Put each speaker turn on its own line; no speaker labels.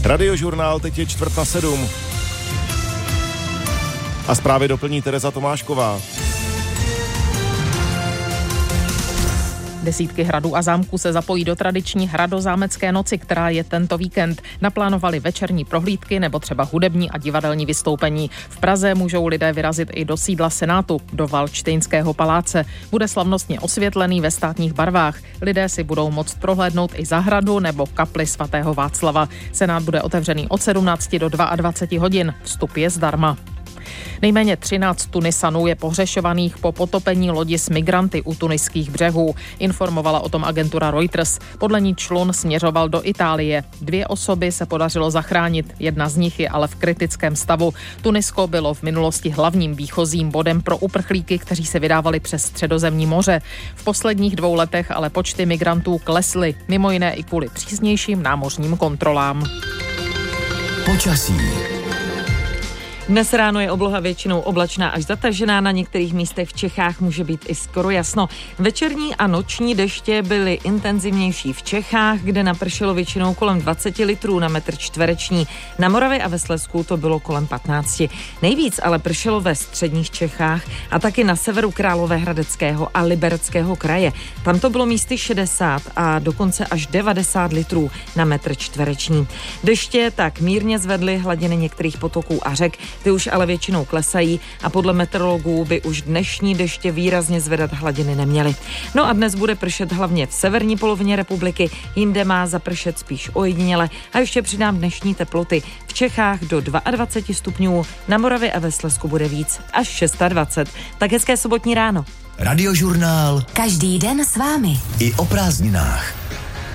Radiožurnál, teď je 6:45. A zprávy doplní Tereza Tomášková.
Desítky hradů a zámků se zapojí do tradiční hradozámecké noci, která je tento víkend. Naplánovali večerní prohlídky nebo třeba hudební a divadelní vystoupení. V Praze můžou lidé vyrazit i do sídla Senátu, do Valdštejnského paláce. Bude slavnostně osvětlený ve státních barvách. Lidé si budou moct prohlédnout i zahradu nebo kapli svatého Václava. Senát bude otevřený od 17 do 22 hodin. Vstup je zdarma. Nejméně 13 Tunisanů je pohřešovaných po potopení lodi s migranty u tuniských břehů. Informovala o tom agentura Reuters. Podle ní člun směřoval do Itálie. 2 osoby se podařilo zachránit, jedna z nich je ale v kritickém stavu. Tunisko bylo v minulosti hlavním výchozím bodem pro uprchlíky, kteří se vydávali přes Středozemní moře. V posledních 2 letech ale počty migrantů klesly, mimo jiné i kvůli přísnějším námořním kontrolám.
Počasí.
Dnes ráno je obloha většinou oblačná až zatažená, na některých místech v Čechách může být i skoro jasno. Večerní a noční deště byly intenzivnější v Čechách, kde napršelo většinou kolem 20 litrů na metr čtvereční. Na Moravě a ve Slezsku to bylo kolem 15. Nejvíc ale pršelo ve středních Čechách a taky na severu Královéhradeckého a Libereckého kraje. Tam to bylo místy 60 a dokonce až 90 litrů na metr čtvereční. Deště tak mírně zvedly hladiny některých potoků a řek, ty už ale většinou klesají a podle meteorologů by už dnešní deště výrazně zvedat hladiny neměly. No a dnes bude pršet hlavně v severní polovině republiky, jinde má zapršet spíš ojediněle a ještě přidám dnešní teploty. V Čechách do 22 stupňů, na Moravě a ve Slezsku bude víc, až 26. Tak hezké sobotní ráno.
Radiožurnál.
Každý den s vámi.
I o prázdninách.